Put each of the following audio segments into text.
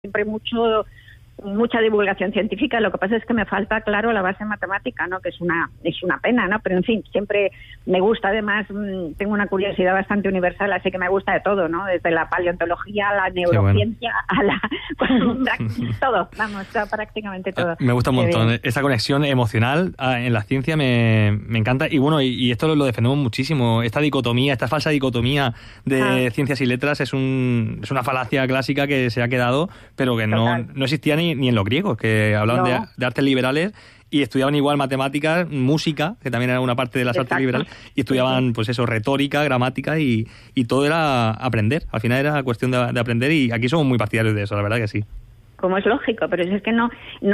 siempre mucha divulgación científica. Lo que pasa es que me falta, claro, la base matemática, ¿no? Que es una pena, ¿no? Pero en fin, siempre me gusta. Además, tengo una curiosidad bastante universal, así que me gusta de todo, ¿no? Desde la paleontología a la neurociencia, a la todo, vamos, prácticamente todo. Me gusta un montón esa conexión emocional en la ciencia, me encanta. Y bueno, y esto lo defendemos muchísimo. Esta dicotomía, esta falsa dicotomía de ciencias y letras es una falacia clásica que se ha quedado, pero que no existía ni en los griegos, que hablaban de artes liberales y estudiaban igual matemáticas, música, que también era una parte de las artes liberales, y estudiaban, pues eso, retórica, gramática, y todo era aprender. Al final era cuestión de aprender, y aquí somos muy partidarios de eso, la verdad que sí. Como es lógico, pero es que no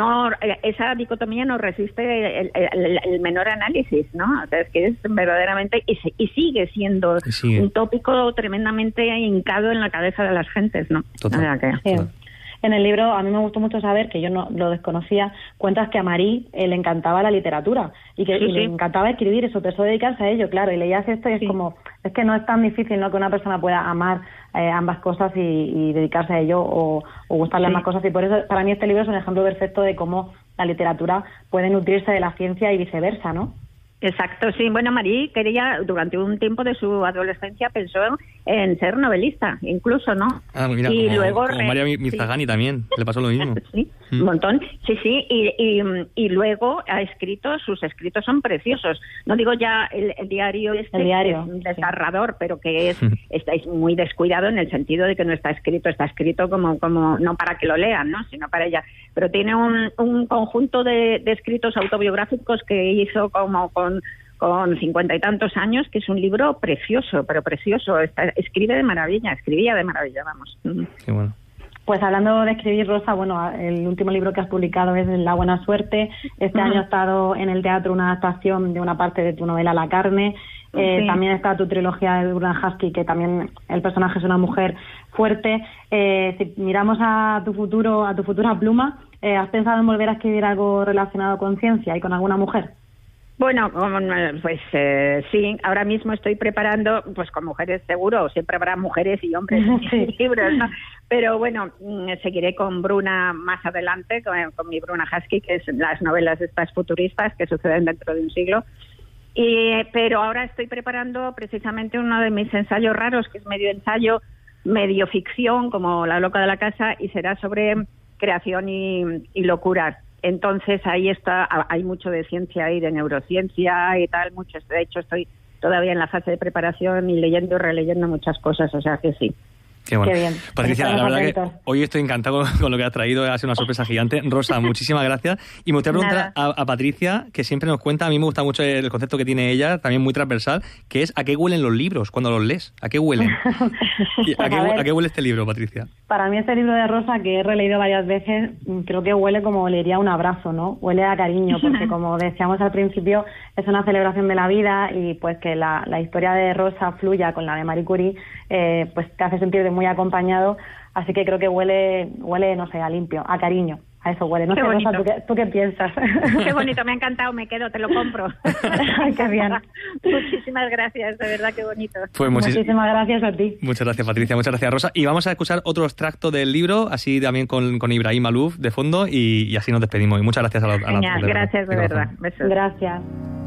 esa dicotomía no resiste el menor análisis, ¿no? O sea, es que es verdaderamente y sigue siendo un tópico tremendamente hincado en la cabeza de las gentes, ¿no? Total. O sea que, En el libro, a mí me gustó mucho saber, que yo no lo desconocía, cuentas que a Marie le encantaba la literatura y que le encantaba escribir, y se empezó a dedicarse a ello, claro, y leías esto y es como, es que no es tan difícil, ¿no?, que una persona pueda amar ambas cosas y dedicarse a ello o gustarle ambas cosas, y por eso para mí este libro es un ejemplo perfecto de cómo la literatura puede nutrirse de la ciencia y viceversa, ¿no? Exacto, sí. Bueno, Marie quería, durante un tiempo de su adolescencia, pensó en ser novelista, incluso, ¿no? Ah, mira, y luego María Mirzaghani también, le pasó lo mismo. Sí, un montón. Sí, y luego ha escrito, sus escritos son preciosos. No digo ya el diario que es un desgarrador, pero que estáis muy descuidado en el sentido de que no está escrito como no para que lo lean, ¿no?, sino para ella. Pero tiene un conjunto de escritos autobiográficos que hizo como con 50 y tantos años, que es un libro precioso, pero precioso. Escribía de maravilla, vamos. Qué bueno. Pues hablando de escribir, Rosa, bueno, el último libro que has publicado es La buena suerte. Este año ha estado en el teatro una adaptación de una parte de tu novela La carne. También está tu trilogía de Bruna Husky, que también el personaje es una mujer fuerte. Si miramos a tu futura pluma, ¿has pensado en volver a escribir algo relacionado con ciencia y con alguna mujer? Bueno, pues sí, ahora mismo estoy preparando, pues con mujeres seguro, siempre habrá mujeres y hombres en libros, ¿no? Pero bueno, seguiré con Bruna más adelante, con mi Bruna Husky, que es las novelas estas futuristas que suceden dentro de un siglo. Pero ahora estoy preparando precisamente uno de mis ensayos raros, que es medio ensayo, medio ficción, como La loca de la casa, y será sobre creación y locura. Entonces ahí hay mucho de ciencia ahí, de neurociencia y tal, mucho. De hecho estoy todavía en la fase de preparación y leyendo y releyendo muchas cosas, o sea que sí. Qué bueno. Qué bien. Patricia, la verdad que hoy estoy encantado con lo que has traído, ha sido una sorpresa gigante. Rosa, muchísimas gracias. Y me gustaría preguntar a Patricia, que siempre nos cuenta, a mí me gusta mucho el concepto que tiene ella, también muy transversal, que es ¿a qué huelen los libros cuando los lees? ¿A qué huelen? ¿A qué huele este libro, Patricia? Para mí este libro de Rosa, que he releído varias veces, creo que huele como olería un abrazo, ¿no? Huele a cariño, porque como decíamos al principio, es una celebración de la vida, y pues que la historia de Rosa fluya con la de Marie Curie, pues te hace sentir muy acompañado, así que creo que huele, no sé, a limpio, a cariño, a eso huele. No sé, Rosa, ¿tú qué piensas? Qué bonito, me ha encantado, me quedo, te lo compro. Ay, qué bien. Muchísimas gracias, de verdad, qué bonito. Pues muchísimas gracias a ti. Muchas gracias, Patricia, muchas gracias, Rosa. Y vamos a escuchar otro extracto del libro, así también con Ibrahim Alouf de fondo, y así nos despedimos. Y muchas gracias a la Genial, gracias, de verdad. Besos. Gracias.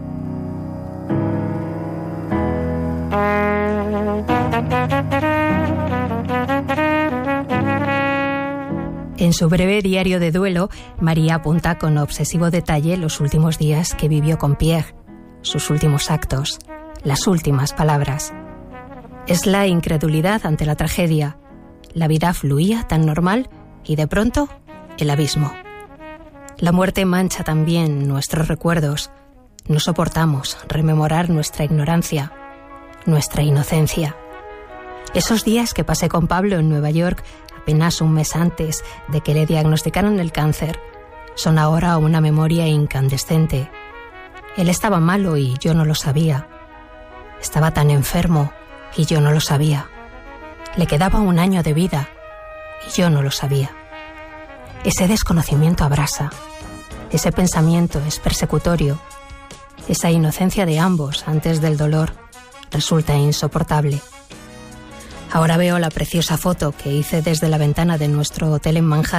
En su breve diario de duelo, María apunta con obsesivo detalle los últimos días que vivió con Pierre, sus últimos actos, las últimas palabras. Es la incredulidad ante la tragedia. La vida fluía tan normal y de pronto el abismo. La muerte mancha también nuestros recuerdos. No soportamos rememorar nuestra ignorancia, nuestra inocencia. Esos días que pasé con Pablo en Nueva York, apenas un mes antes de que le diagnosticaran el cáncer, son ahora una memoria incandescente. Él estaba malo y yo no lo sabía. Estaba tan enfermo y yo no lo sabía. Le quedaba 1 año de vida y yo no lo sabía. Ese desconocimiento abrasa. Ese pensamiento es persecutorio. Esa inocencia de ambos antes del dolor resulta insoportable. Ahora veo la preciosa foto que hice desde la ventana de nuestro hotel en Manhattan